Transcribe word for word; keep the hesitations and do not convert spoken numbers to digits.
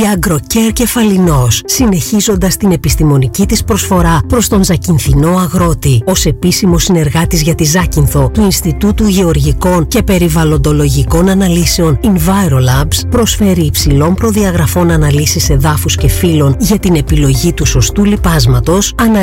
Agrocare Κεφαλινός, συνεχίζοντας την επιστημονική της προσφορά προς τον Ζακυνθινό αγρότη. Ως επίσημος συνεργάτης για τη Ζάκυνθο του Ινστιτούτου Γεωργικών και Περιβαλλοντολογικών Αναλύσεων EnviroLabs, προσφέρει υψηλών προδιαγραφών αναλύσεις εδάφους και φύλων για την επιλογή του σωστού λιπάσματος,